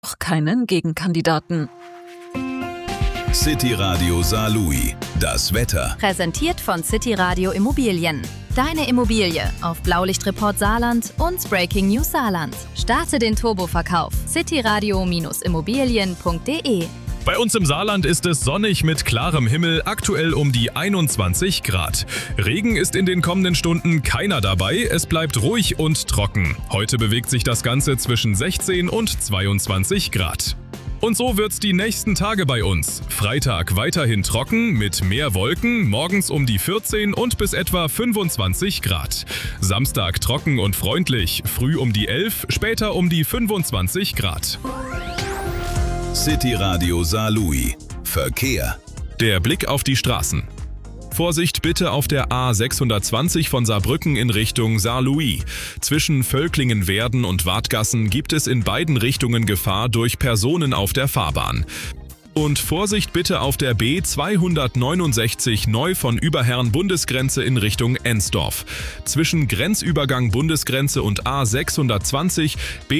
Noch keinen Gegenkandidaten. City Radio Saarlouis. Das Wetter. Präsentiert von City Radio Immobilien. Deine Immobilie auf Blaulichtreport Saarland und Breaking News Saarland. Starte den Turboverkauf. cityradio-immobilien.de. Bei uns im Saarland ist es sonnig mit klarem Himmel, aktuell um die 21 Grad. Regen ist in den kommenden Stunden keiner dabei, es bleibt ruhig und trocken. Heute bewegt sich das Ganze zwischen 16 und 22 Grad. Und so wird's die nächsten Tage bei uns. Freitag weiterhin trocken mit mehr Wolken, morgens um die 14 und bis etwa 25 Grad. Samstag trocken und freundlich, früh um die 11, später um die 25 Grad. City Radio Saarlouis. Verkehr. Der Blick auf die Straßen. Vorsicht bitte auf der A620 von Saarbrücken in Richtung Saarlouis. Zwischen Völklingen-Werden und Wadgassen gibt es in beiden Richtungen Gefahr durch Personen auf der Fahrbahn. Und Vorsicht bitte auf der B269 neu von Überherrn Bundesgrenze in Richtung Ensdorf. Zwischen Grenzübergang Bundesgrenze und A620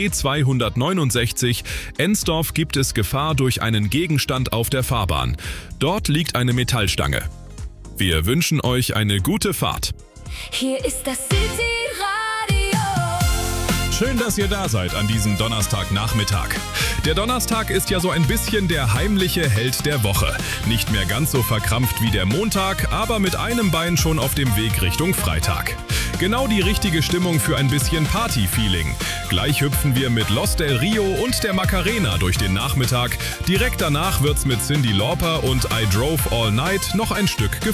B269 Ensdorf gibt es Gefahr durch einen Gegenstand auf der Fahrbahn. Dort liegt eine Metallstange. Wir wünschen euch eine gute Fahrt. Hier ist das City Radio. Schön, dass ihr da seid an diesem Donnerstagnachmittag. Der Donnerstag ist ja so ein bisschen der heimliche Held der Woche. Nicht mehr ganz so verkrampft wie der Montag, aber mit einem Bein schon auf dem Weg Richtung Freitag. Genau die richtige Stimmung für ein bisschen Party-Feeling. Gleich hüpfen wir mit Los Del Rio und der Macarena durch den Nachmittag. Direkt danach wird's mit Cyndi Lauper und I Drove All Night noch ein Stück